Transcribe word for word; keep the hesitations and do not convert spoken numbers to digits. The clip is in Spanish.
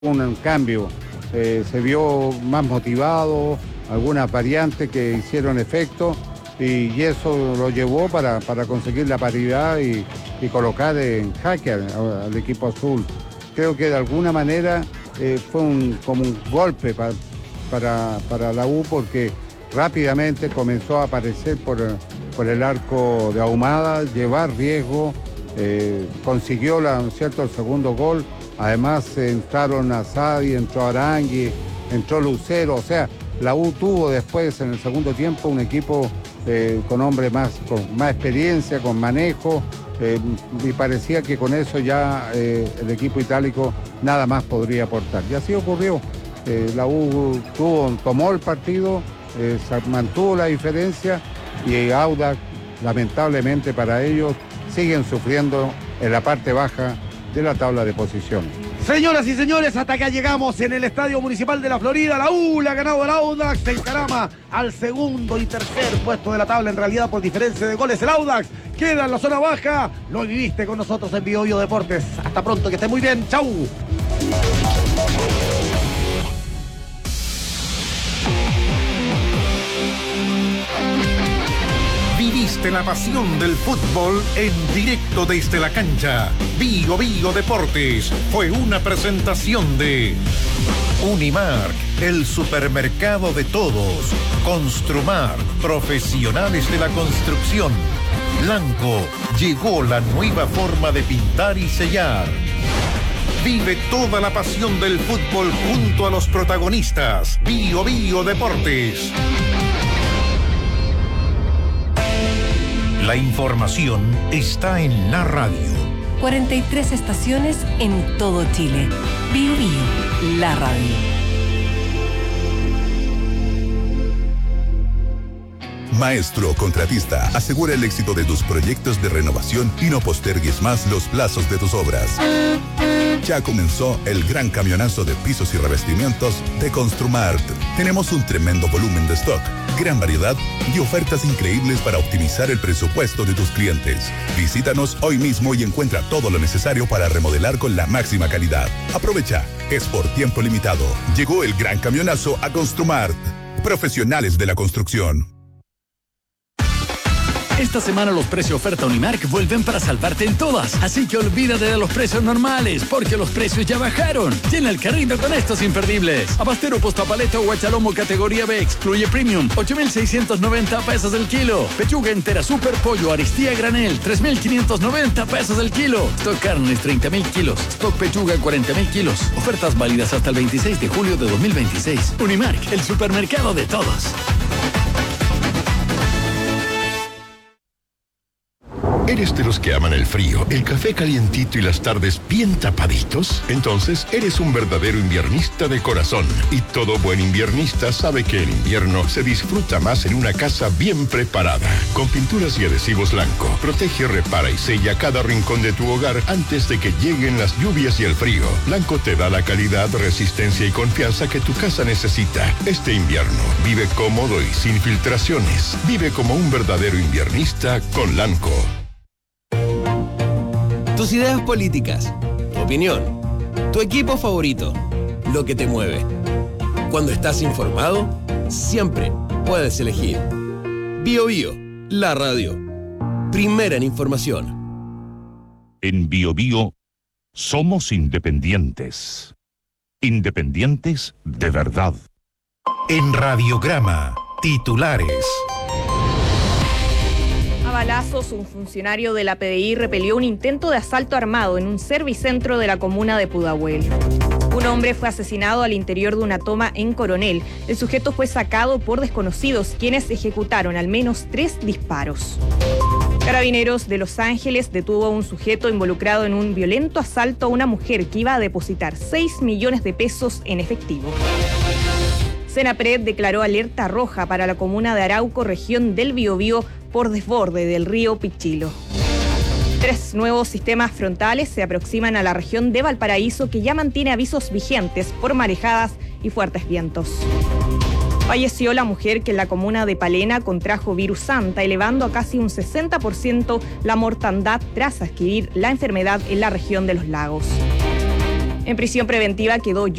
un cambio, eh, se vio más motivado, algunas variantes que hicieron efecto y, y eso lo llevó para, para conseguir la paridad y, y colocar en jaque al, al equipo azul. Creo que de alguna manera eh, fue un, como un golpe pa, para, para la U porque rápidamente comenzó a aparecer por, por el arco de Ahumada, llevar riesgo, eh, consiguió la, ¿cierto? el segundo gol. Además entraron Asadi, entró Arangui, entró Lucero, o sea, la U tuvo después en el segundo tiempo un equipo eh, con hombres más, con más experiencia, con manejo, eh, y parecía que con eso ya eh, el equipo itálico nada más podría aportar. Y así ocurrió, eh, la U tuvo, tomó el partido, eh, mantuvo la diferencia y Audax, lamentablemente para ellos, siguen sufriendo en la parte baja de la tabla de posiciones. Señoras y señores, hasta acá llegamos en el Estadio Municipal de la Florida. La U le ha ganado al Audax, se encarama al segundo y tercer puesto de la tabla, en realidad por diferencia de goles. El Audax queda en la zona baja. Lo viviste con nosotros en Bio Bio Deportes. Hasta pronto, que esté muy bien. Chau. Viviste la pasión del fútbol en directo desde la cancha. Bio Bio Deportes fue una presentación de Unimark, el supermercado de todos. Construmar, profesionales de la construcción. Blanco, llegó la nueva forma de pintar y sellar. Vive toda la pasión del fútbol junto a los protagonistas. Bio Bio Deportes. La información está en la radio. cuarenta y tres estaciones en todo Chile. Bio Bio, la radio. Maestro Contratista, asegura el éxito de tus proyectos de renovación y no postergues más los plazos de tus obras. Ya comenzó el gran camionazo de pisos y revestimientos de Construmart. Tenemos un tremendo volumen de stock, gran variedad y ofertas increíbles para optimizar el presupuesto de tus clientes. Visítanos hoy mismo y encuentra todo lo necesario para remodelar con la máxima calidad. Aprovecha, es por tiempo limitado. Llegó el gran camionazo a Construmart. Profesionales de la construcción. Esta semana los precios oferta Unimark vuelven para salvarte en todas. Así que olvídate de los precios normales, porque los precios ya bajaron. Llena el carrito con estos imperdibles. Abastero postapaleta o guachalomo categoría B, excluye premium, ocho mil seiscientos noventa pesos el kilo. Pechuga entera super pollo Aristía granel, tres mil quinientos noventa pesos el kilo. Stock carnes, treinta mil kilos. Stock pechuga, cuarenta mil kilos. Ofertas válidas hasta el veintiséis de julio de dos mil veintiséis. Unimark, el supermercado de todos. ¿Eres de los que aman el frío, el café calientito y las tardes bien tapaditos? Entonces, eres un verdadero inviernista de corazón. Y todo buen inviernista sabe que el invierno se disfruta más en una casa bien preparada. Con pinturas y adhesivos Lanco, protege, repara y sella cada rincón de tu hogar antes de que lleguen las lluvias y el frío. Lanco te da la calidad, resistencia y confianza que tu casa necesita. Este invierno, vive cómodo y sin filtraciones. Vive como un verdadero inviernista con Lanco. Tus ideas políticas, tu opinión, tu equipo favorito, lo que te mueve. Cuando estás informado, siempre puedes elegir. Bio Bio, la radio. Primera en información. En Bio Bio somos independientes. Independientes de verdad. En Radiograma, titulares. A balazos, un funcionario de la P D I repelió un intento de asalto armado en un servicentro de la comuna de Pudahuel. Un hombre fue asesinado al interior de una toma en Coronel. El sujeto fue sacado por desconocidos, quienes ejecutaron al menos tres disparos. Carabineros de Los Ángeles detuvo a un sujeto involucrado en un violento asalto a una mujer que iba a depositar seis millones de pesos en efectivo. Senapred declaró alerta roja para la comuna de Arauco, región del Biobío, por desborde del río Pichilo. Tres nuevos sistemas frontales se aproximan a la región de Valparaíso, que ya mantiene avisos vigentes por marejadas y fuertes vientos. Falleció la mujer que en la comuna de Palena contrajo virus Santa, elevando a casi un sesenta por ciento la mortandad tras adquirir la enfermedad en la región de los lagos. En prisión preventiva quedó